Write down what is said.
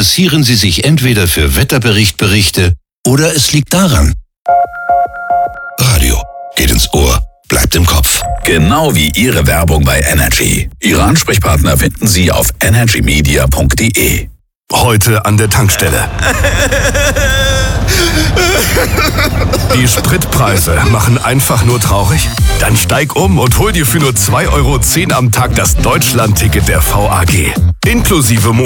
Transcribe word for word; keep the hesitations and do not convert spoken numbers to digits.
interessieren Sie sich entweder für Wetterberichtberichte oder es liegt daran. Radio geht ins Ohr, bleibt im Kopf. Genau wie Ihre Werbung bei Energy. Ihre Ansprechpartner finden Sie auf energy media punkt de. Heute an der Tankstelle. Die Spritpreise machen einfach nur traurig? Dann steig um und hol dir für nur zwei Euro zehn am Tag das Deutschland-Ticket der V A G. Inklusive